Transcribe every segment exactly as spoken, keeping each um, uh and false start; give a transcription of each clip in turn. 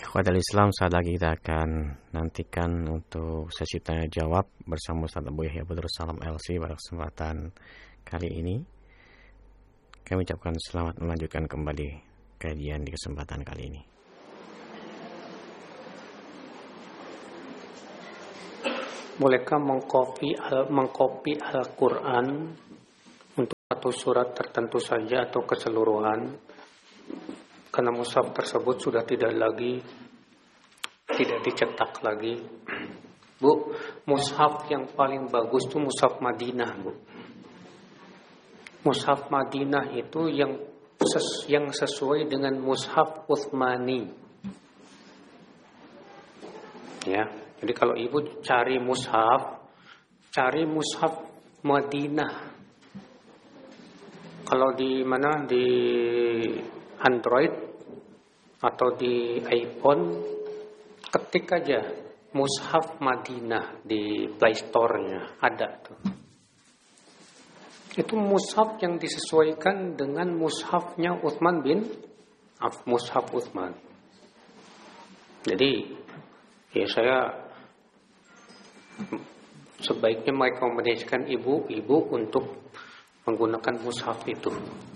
Ikhwatal Islam, saat lagi kita akan nantikan untuk sesi tanya jawab bersama Ustaz Abu Yahya Badrus Salam L C pada kesempatan kali ini. Kami ucapkan selamat melanjutkan kembali kajian di kesempatan kali ini. Bolehkah mengkopi al, mengkopi Al-Quran untuk satu surat tertentu saja atau keseluruhan? Karena mushaf tersebut sudah tidak lagi tidak dicetak lagi. Bu, mushaf yang paling bagus itu mushaf Madinah, Bu. Mushaf Madinah itu yang ses, yang sesuai dengan mushaf Utsmani. Ya, jadi kalau Ibu cari mushaf, cari mushaf Madinah. Kalau di mana di Android atau di iPhone, ketik aja mushaf Madinah di Play Store-nya, ada tuh. Itu mushaf yang disesuaikan dengan mushafnya Utsman bin Affan, mushaf Utsman. Jadi ya saya sebaiknya merekomendasikan ibu-ibu untuk menggunakan mushaf itu.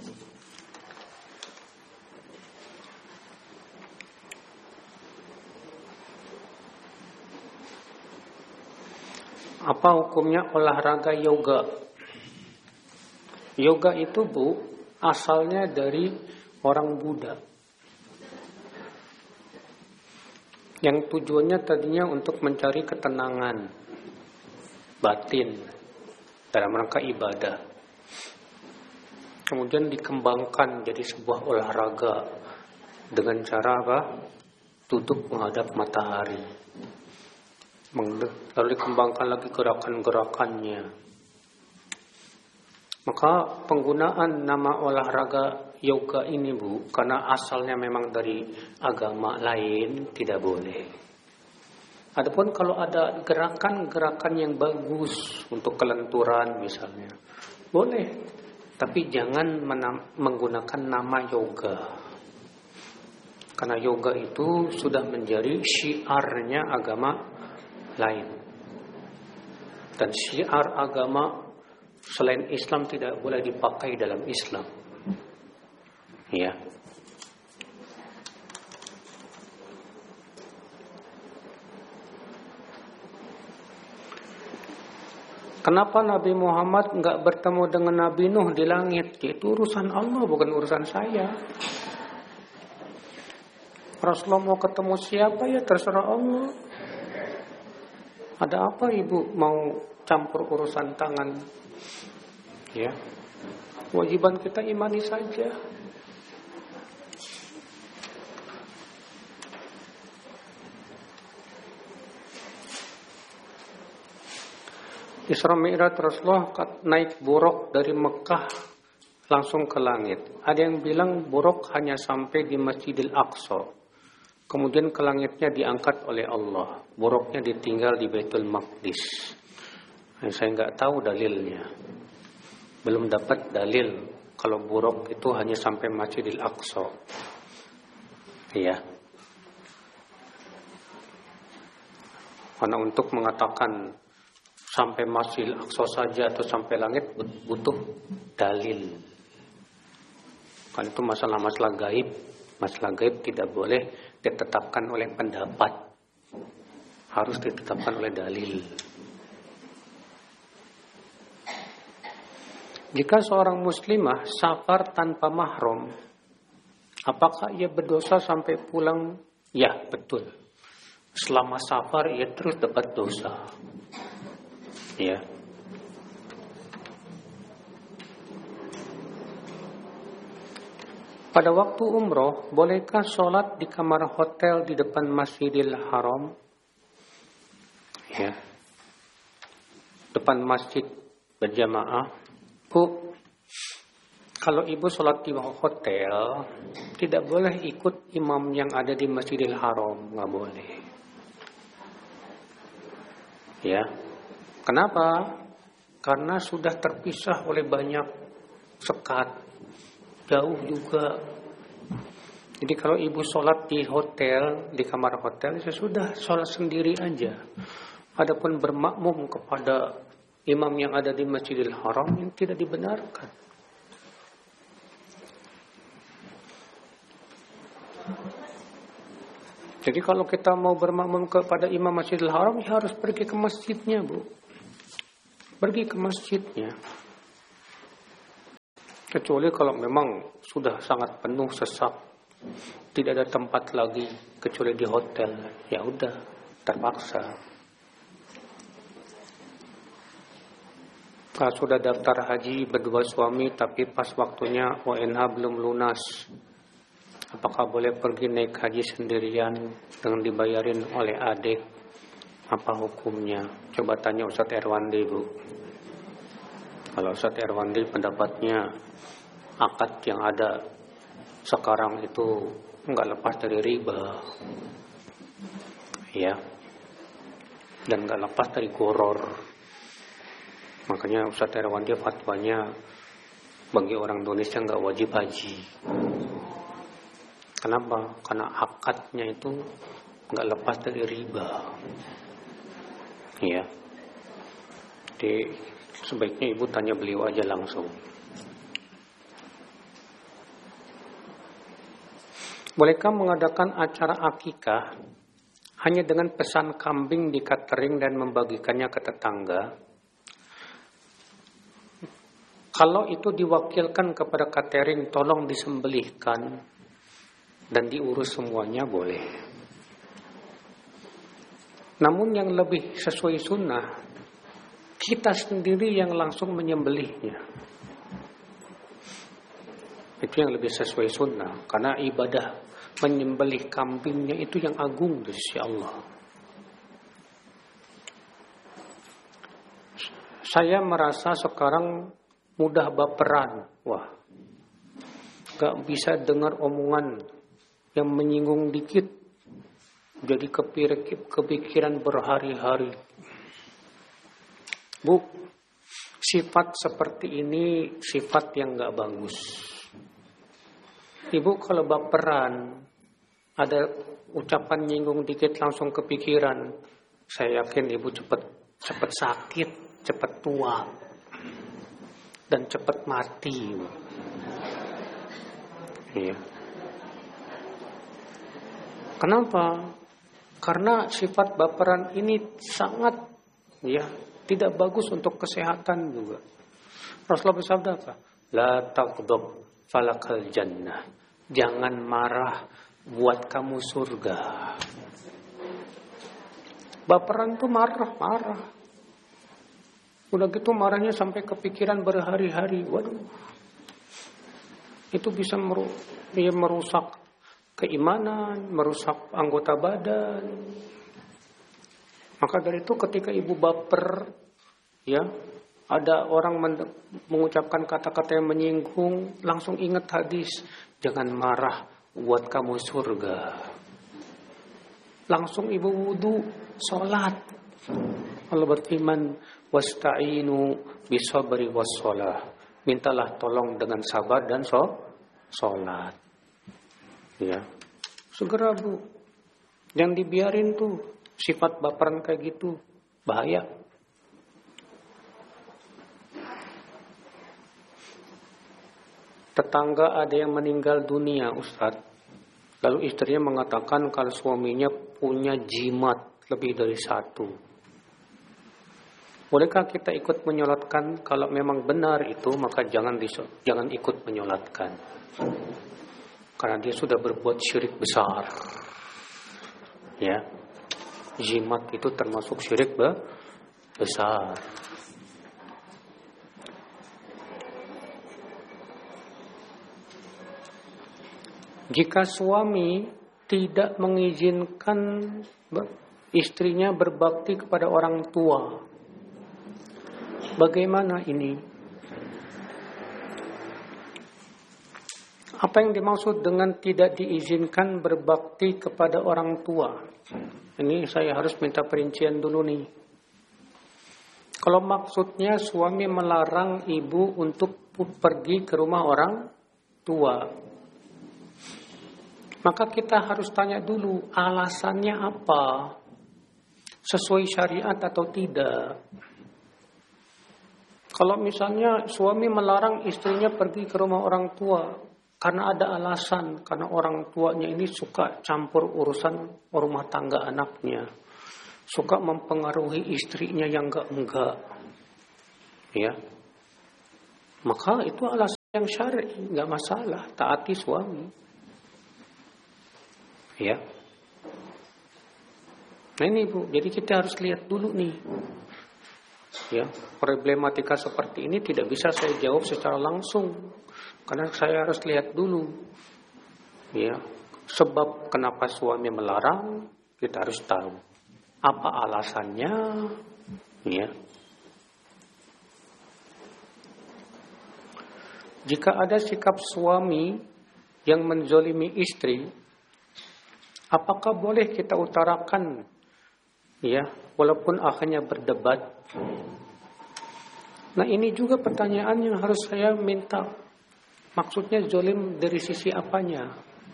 Apa hukumnya olahraga yoga? Yoga itu, Bu, asalnya dari orang Buddha. Yang tujuannya tadinya untuk mencari ketenangan batin dalam rangka ibadah. Kemudian dikembangkan jadi sebuah olahraga dengan cara apa? Duduk menghadap matahari. Lalu dikembangkan lagi gerakan-gerakannya. Maka penggunaan nama olahraga yoga ini, Bu, karena asalnya memang dari agama lain, tidak boleh. Adapun kalau ada gerakan-gerakan yang bagus untuk kelenturan misalnya, boleh. Tapi jangan menam- menggunakan nama yoga. Karena yoga itu sudah menjadi syiarnya agama lain. Dan syiar agama selain Islam tidak boleh dipakai dalam Islam. Ya. Kenapa Nabi Muhammad enggak bertemu dengan Nabi Nuh di langit? Itu urusan Allah, bukan urusan saya. Rasulullah mau ketemu siapa ya terserah Allah. Ada apa ibu mau campur urusan tangan? Ya, kewajiban kita imani saja. Isra Mi'raj Rasulullah naik buruk dari Mekah langsung ke langit. Ada yang bilang buruk hanya sampai di Masjidil Aqsa. Kemudian ke langitnya diangkat oleh Allah. Buruknya ditinggal di Baitul Maqdis. Nah, saya nggak tahu dalilnya. Belum dapat dalil kalau buruk itu hanya sampai Masjidil Aqsa. Iya. Karena untuk mengatakan sampai Masjidil Aqsa saja atau sampai langit butuh dalil. Kan itu masalah-masalah gaib. Masalah gaib tidak boleh ditetapkan oleh pendapat, harus ditetapkan oleh dalil. Jika seorang muslimah safar tanpa mahram, apakah ia berdosa sampai pulang? Ya, betul. Selama safar ia terus dapat dosa. Ya. Pada waktu umroh, bolehkah sholat di kamar hotel di depan Masjidil Haram? Ya. Depan masjid berjamaah. Bu, kalau ibu sholat di hotel, tidak boleh ikut imam yang ada di Masjidil Haram. Nggak boleh. Ya. Kenapa? Karena sudah terpisah oleh banyak sekat. Jauh juga. Jadi kalau ibu sholat di hotel, di kamar hotel, ya sudah sholat sendiri aja. Adapun bermakmum kepada imam yang ada di Masjidil Haram yang tidak dibenarkan. Jadi kalau kita mau bermakmum kepada imam Masjidil Haram, ya harus pergi ke masjidnya, Bu. Pergi ke masjidnya. Kecuali kalau memang sudah sangat penuh, sesak, tidak ada tempat lagi kecuali di hotel, ya udah terpaksa. Kalau sudah daftar haji berdua suami tapi pas waktunya O N H belum lunas, apakah boleh pergi naik haji sendirian dengan dibayarin oleh adik? Apa hukumnya? Coba tanya Ustadz Erwandi, Bu. Kalau Ustadz Erwandi pendapatnya akad yang ada sekarang itu enggak lepas dari riba, ya, dan enggak lepas dari goror. Makanya Ustadz Erwandi fatwanya bagi orang Indonesia enggak wajib haji. Kenapa? Karena akadnya itu enggak lepas dari riba, ya. Jadi sebaiknya ibu tanya beliau aja langsung. Bolehkah mengadakan acara akikah hanya dengan pesan kambing di catering dan membagikannya ke tetangga? Kalau itu diwakilkan kepada catering, tolong disembelihkan dan diurus semuanya, boleh. Namun yang lebih sesuai sunnah, kita sendiri yang langsung menyembelihnya. Itu yang lebih sesuai sunnah, karena ibadah menyembelih kambingnya itu yang agung dari sisi Allah. Saya merasa sekarang mudah baperan. Wah, gak bisa dengar omongan yang menyinggung dikit, jadi kepikiran berhari-hari. Bu, sifat seperti ini sifat yang gak bagus. Ibu kalau baperan, ada ucapan nyinggung dikit langsung kepikiran, saya yakin ibu cepat cepat sakit, cepat tua, dan cepat mati. Iya. Kenapa? Karena sifat baperan ini sangat, ya, tidak bagus untuk kesehatan juga. Rasulullah bersabda apa? La taghdab falakal jannah. Jangan marah, buat kamu surga. Baperan tuh marah-marah. Udah gitu marahnya sampai kepikiran berhari-hari. Waduh. Itu bisa meru- ya, merusak keimanan, merusak anggota badan. Maka dari itu ketika ibu baper, ya, ada orang men- mengucapkan kata-kata yang menyinggung, langsung ingat hadis, jangan marah, buat kamu surga. Langsung ibu wudu, sholat. Allah berfirman, wasta'inu bisabri wassalah. Mintalah tolong dengan sabar dan sholat. Ya, segera, Bu. Jangan dibiarin tuh sifat baperan kayak gitu, bahaya. Tetangga ada yang meninggal dunia, Ustadz. Lalu istrinya mengatakan kalau suaminya punya jimat lebih dari satu. Bolehkah kita ikut menyolatkan? Kalau memang benar itu, maka jangan dis- jangan ikut menyolatkan. Karena dia sudah berbuat syirik besar. Ya, jimat itu termasuk syirik be- besar. Jika suami tidak mengizinkan istrinya berbakti kepada orang tua, bagaimana ini? Apa yang dimaksud dengan tidak diizinkan berbakti kepada orang tua? Ini saya harus minta perincian dulu nih. Kalau maksudnya suami melarang ibu untuk pergi ke rumah orang tua, Maka kita harus tanya dulu alasannya apa, sesuai syariat atau tidak. Kalau misalnya suami melarang istrinya pergi ke rumah orang tua karena ada alasan, karena orang tuanya ini suka campur urusan rumah tangga anaknya, suka mempengaruhi istrinya yang enggak-enggak, ya, maka itu alasan yang syar'i, enggak masalah, taati suami, ya. Nah ini Bu, jadi kita harus lihat dulu nih, ya, problematika seperti ini tidak bisa saya jawab secara langsung, karena saya harus lihat dulu, ya, sebab kenapa suami melarang, kita harus tahu apa alasannya, ya. Jika ada sikap suami yang menzolimi istri, apakah boleh kita utarakan, ya, walaupun akhirnya berdebat? Nah ini juga pertanyaan yang harus saya minta. Maksudnya zolim dari sisi apanya?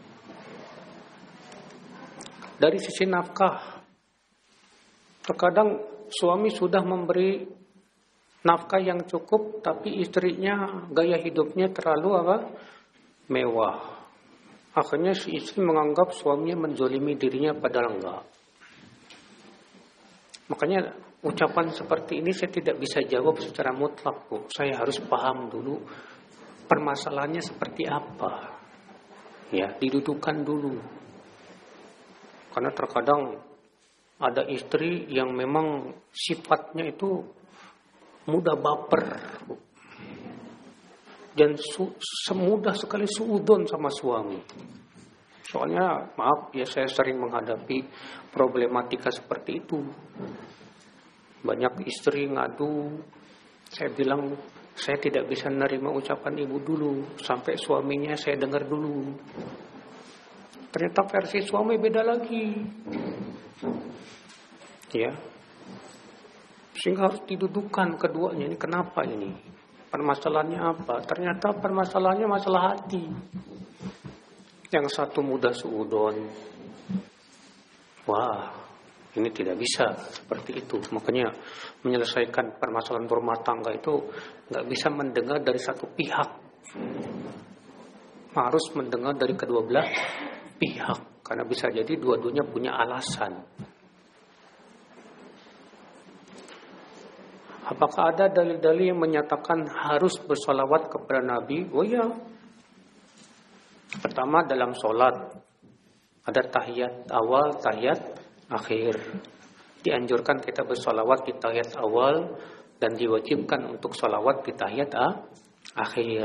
Dari sisi nafkah. Terkadang suami sudah memberi nafkah yang cukup, tapi istrinya gaya hidupnya terlalu apa? Mewah. Akhirnya si istri menganggap suaminya menzolimi dirinya padahal enggak. Makanya ucapan seperti ini saya tidak bisa jawab secara mutlak, Bu. Saya harus paham dulu permasalahannya seperti apa. Ya, didudukan dulu. Karena terkadang ada istri yang memang sifatnya itu mudah baper dan su- semudah sekali suudon sama suami. Soalnya maaf ya, saya sering menghadapi problematika seperti itu. Banyak istri ngadu, saya bilang saya tidak bisa menerima ucapan ibu dulu, sampai suaminya saya dengar dulu. Ternyata versi suami beda lagi, ya. Sehingga harus didudukan keduanya, ini kenapa ini? Permasalahannya apa? Ternyata permasalahannya masalah hati. Yang satu mudah suudon. Wah, ini tidak bisa seperti itu. Makanya menyelesaikan permasalahan rumah tangga itu nggak bisa mendengar dari satu pihak. Harus mendengar dari kedua belah pihak. Karena bisa jadi dua-duanya punya alasan. Apakah ada dalil-dalil yang menyatakan harus bersolawat kepada Nabi? Oh ya. Pertama dalam sholat. Ada tahiyat awal, tahiyat akhir. Dianjurkan kita bersolawat di tahiyat awal dan diwajibkan untuk solawat di tahiyat akhir.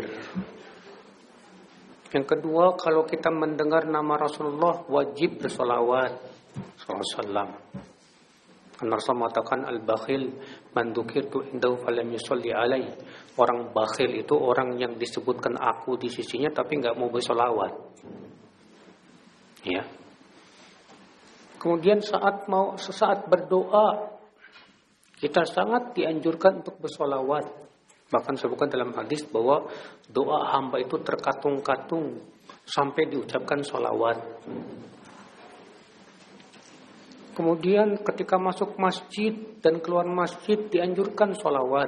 Yang kedua, kalau kita mendengar nama Rasulullah wajib bersolawat sallallahu alaihi wasallam. Karena Rasul mengatakan al-bakhil man dzukirtu indahu falam yusalli alai. Orang bakhil itu orang yang disebutkan aku di sisinya tapi enggak mau bersolawat. Ya. Kemudian saat mau sesaat berdoa kita sangat dianjurkan untuk bersolawat. Bahkan sebutkan dalam hadis bahwa doa hamba itu terkatung-katung sampai diucapkan solawat. Kemudian ketika masuk masjid dan keluar masjid dianjurkan sholawat.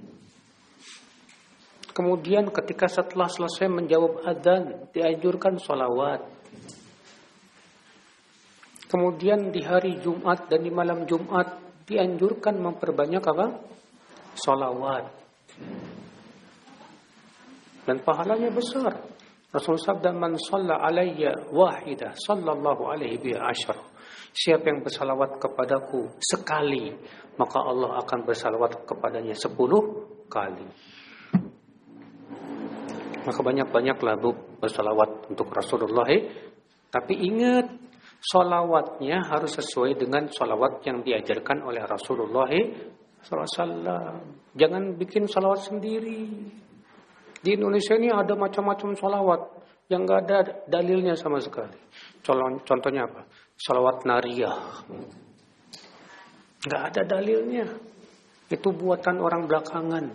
Kemudian ketika setelah selesai menjawab adzan dianjurkan sholawat. Kemudian di hari Jumat dan di malam Jumat dianjurkan memperbanyak apa? Sholawat. Dan pahalanya besar. Rasul sabda man shalla alayya wahidah sallallahu alaihi bi asyar. Siapa yang bersalawat kepadaku sekali, maka Allah akan bersalawat kepadanya sepuluh kali. Maka banyak-banyaklah Bu bersalawat untuk Rasulullah. Tapi ingat, salawatnya harus sesuai dengan salawat yang diajarkan oleh Rasulullah sallallahu alaihi wasallam. Jangan bikin salawat sendiri. Di Indonesia ini ada macam-macam salawat yang nggak ada dalilnya sama sekali. Contohnya apa? Salawat nariyah, nggak ada dalilnya. Itu buatan orang belakangan.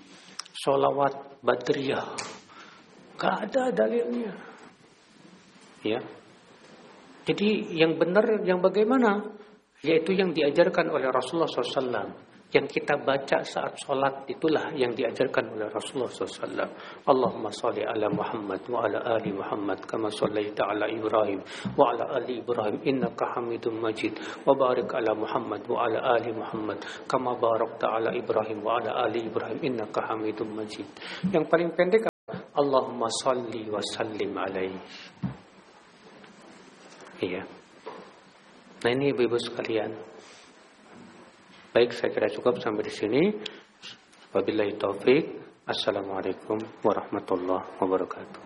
Salawat badriyah, nggak ada dalilnya. Ya. Jadi yang benar yang bagaimana? Yaitu yang diajarkan oleh Rasulullah shallallahu alaihi wasallam. Yang kita baca saat sholat itulah yang diajarkan oleh Rasulullah shallallahu alaihi wasallam. Allahumma sholli ala Muhammad wa ala ali Muhammad kama shallaita ala Ibrahim wa ala ali Ibrahim innaka Hamidum Majid wa barik ala Muhammad wa ala ali Muhammad kama barakta ala Ibrahim wa ala ali Ibrahim innaka Hamidum Majid. Yang paling pendek Allahumma sholli wa sallim alaihi. Iya. Nah ini ibu-ibu sekalian. Baik, saya kira cukup sampai di sini. Wabillahi taufik. Assalamualaikum warahmatullahi wabarakatuh.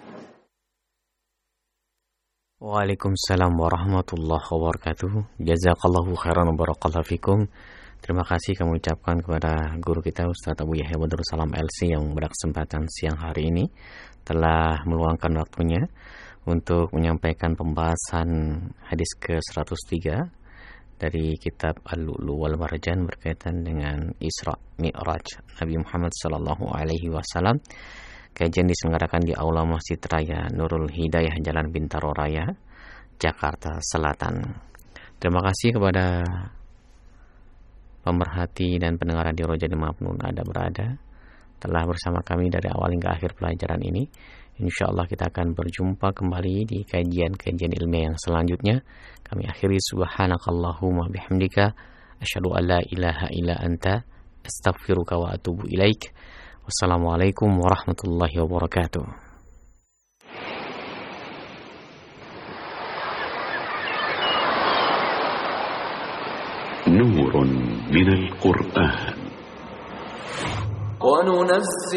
Waalaikumsalam warahmatullahi wabarakatuh. Jazakallahu khairan wa barakallahu fikum. Terima kasih kami ucapkan kepada guru kita Ustaz Abu Yahya Badrul Salam L C yang berkesempatan siang hari ini telah meluangkan waktunya untuk menyampaikan pembahasan hadis ke seratus tiga dari kitab Al-Lu'lu' wal Marjan berkaitan dengan Isra Mi'raj Nabi Muhammad sallallahu alaihi wasallam. Kajian diselenggarakan di Aula Masjid Raya Nurul Hidayah Jalan Bintaro Raya, Jakarta Selatan. Terima kasih kepada pemerhati dan pendengar Radio Roja dimanapun Anda berada telah bersama kami dari awal hingga akhir pelajaran ini. InsyaAllah kita akan berjumpa kembali di kajian-kajian ilmiah yang selanjutnya. Kami akhiri subhanakallahumma bihamdika asyhadu an la ilaha illa anta astaghfiruka wa atubu ilaik. Wassalamualaikum warahmatullahi wabarakatuh. Nurun minal Qur'an.